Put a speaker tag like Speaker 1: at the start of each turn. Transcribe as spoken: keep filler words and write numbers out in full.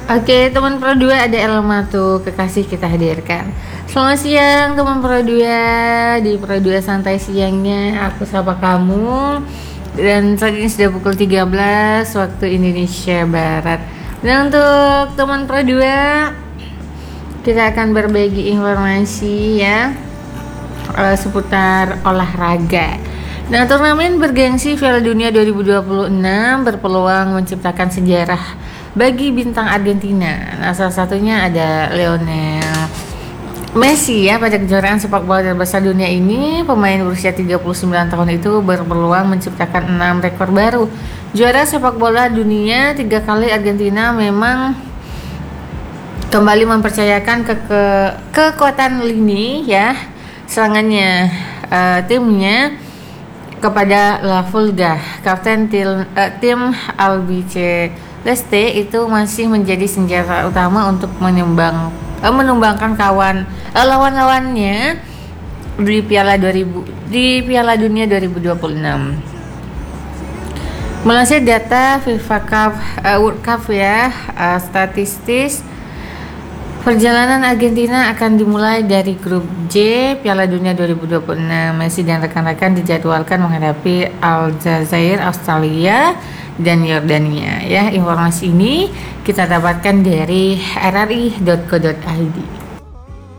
Speaker 1: Oke, teman Pro dua, ada Elma tuh, kekasih kita hadirkan. Selamat siang teman Pro dua, di Pro dua santai siangnya aku sapa kamu. Dan saat ini sudah pukul tiga belas waktu Indonesia Barat. Dan untuk teman Pro dua, kita akan berbagi informasi ya uh, seputar olahraga. Nah, turnamen bergengsi Piala Dunia dua ribu dua puluh enam berpeluang menciptakan sejarah bagi bintang Argentina. Nah, salah satunya ada Lionel Messi ya. Pada kejuaraan sepak bola terbesar dunia ini, pemain berusia tiga puluh sembilan tahun itu berpeluang menciptakan enam rekor baru. Juara sepak bola dunia tiga kali, Argentina memang kembali mempercayakan ke, ke kekuatan lini ya serangannya uh, timnya kepada La Fulga, kapten til, uh, tim Albice Leste itu masih menjadi senjata utama untuk menyumbang eh, menumbangkan kawan eh, lawan-lawannya di Piala dua ribu di Piala Dunia dua ribu dua puluh enam. Melansir data FIFA Cup uh, World Cup ya, uh, statistis perjalanan Argentina akan dimulai dari grup J Piala Dunia dua ribu dua puluh enam. Messi dan rekan-rekan dijadwalkan menghadapi Aljazair, Australia, dan Yordania ya. Informasi ini kita dapatkan dari r r i dot co dot i d.